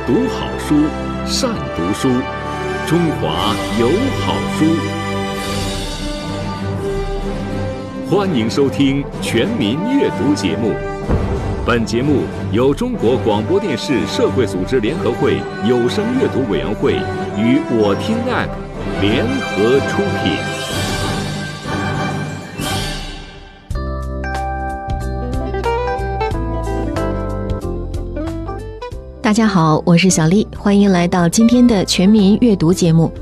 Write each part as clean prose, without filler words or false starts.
读好书，善读书，中华有好书。欢迎收听全民阅读节目。本节目由中国广播电视社会组织联合会有声阅读委员会与我听 App 联合出品。 大家好，我是小丽，欢迎来到今天的全民阅读节目。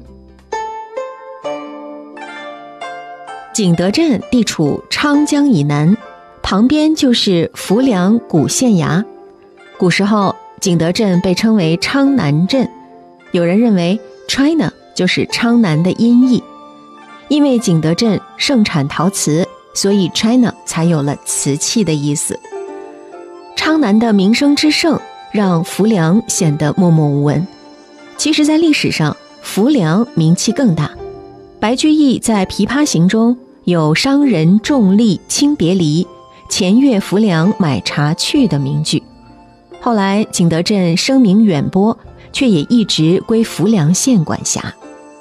景德镇地处昌江以南，旁边就是浮梁古县衙。古时候，景德镇被称为昌南镇，有人认为 China 就是昌南的音译。因为景德镇盛产陶瓷，所以 China 才有了瓷器的意思。昌南的名声之盛，让浮梁显得默默无闻。其实在历史上，浮梁名气更大。白居易在《琵琶行》中有商人重利轻别离，前越浮梁买茶去的名句。后来景德镇声名远播，却也一直归浮梁县管辖。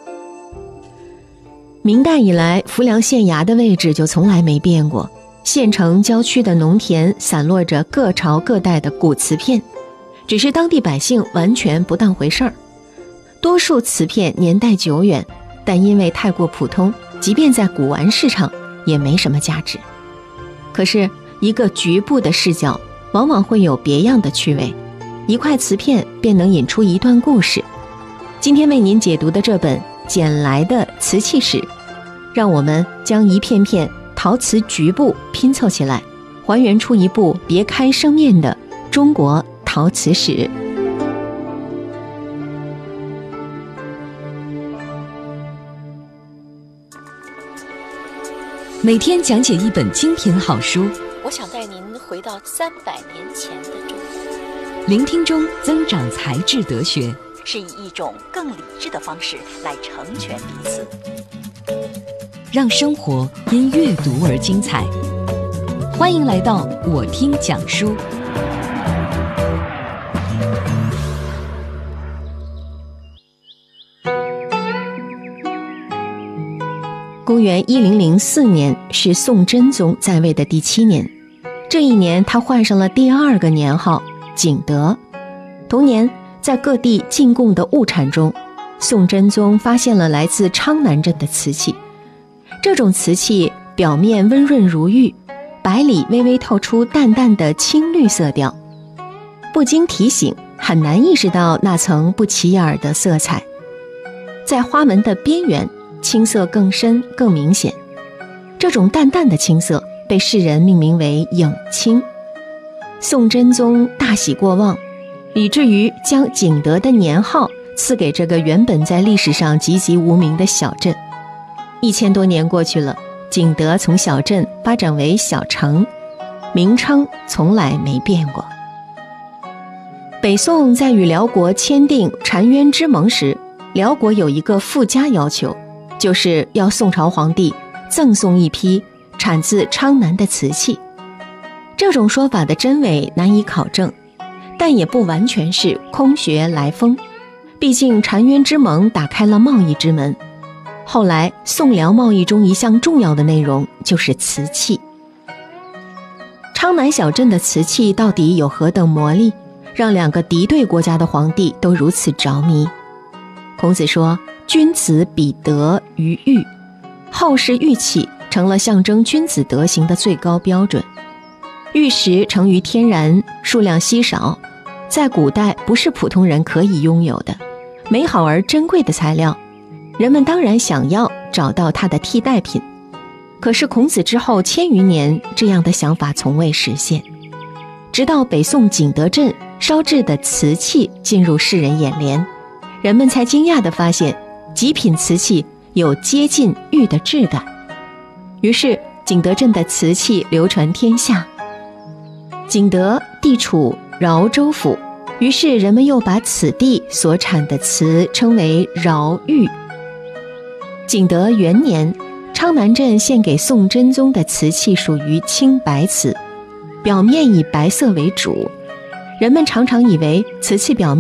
明代以来，浮梁县衙的位置就从来没变过，县城郊区的农田散落着各朝各代的古瓷片，只是当地百姓完全不当回事儿。多数瓷片年代久远，但因为太过普通，即便在古玩市场也没什么价值。可是一个局部的视角往往会有别样的趣味，一块瓷片便能引出一段故事。今天为您解读的这本《捡来的瓷器史》，让我们将一片片陶瓷局部拼凑起来，还原出一部别开生面的中国陶瓷史。 每天讲解一本精品好书， 我想带您回到300年前的中国。 聆听中增长才智德学， 是以一种更理智的方式来成全彼此， 让生活因阅读而精彩。欢迎来到我听讲书。 公元1004年是宋真宗在位的第7年，这一年他换上了第2个年号景德。同年，在各地进贡的物产中，宋真宗发现了来自昌南镇的瓷器。这种瓷器表面温润如玉，白里微微透出淡淡的青绿色调，不经提醒很难意识到那层不起眼的色彩。在花纹的边缘，青色更深更明显，这种淡淡的青色被世人命名为影青。宋真宗大喜过望，以至于将景德的年号赐给这个原本在历史上籍籍无名的小镇。1000多年过去了，景德从小镇发展为小城，名称从来没变过。北宋在与辽国签订澶渊之盟时，辽国有一个附加要求，就是要宋朝皇帝赠送一批产自昌南的瓷器。这种说法的真伪难以考证，但也不完全是空穴来风，毕竟澶渊之盟打开了贸易之门。后来宋辽贸易中一项重要的内容就是瓷器。昌南小镇的瓷器到底有何等魔力，让2个敌对国家的皇帝都如此着迷？孔子说，君子比德于玉，后世玉器成了象征君子德行的最高标准。玉石成于天然，数量稀少，在古代不是普通人可以拥有的，美好而珍贵的材料，人们当然想要找到它的替代品。可是孔子之后1000余年，这样的想法从未实现。直到北宋景德镇烧制的瓷器进入世人眼帘，人们才惊讶地发现极品瓷器有接近玉的质感。于是景德镇的瓷器流传天下。景德地处饶州府，于是人们又把此地所产的瓷称为饶玉。景德元年，昌南镇献给宋真宗的瓷器属于青白瓷，表面以白色为主。人们常常以为瓷器表面